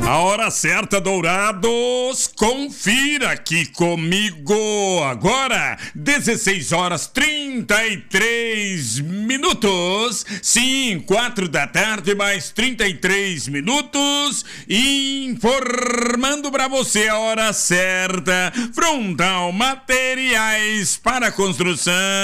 A hora certa, Dourados, confira aqui comigo. Agora, 16 horas 33 minutos. Sim, 4 da tarde, mais 33 minutos. Informando pra você a hora certa. Frontal Materiais para Construção.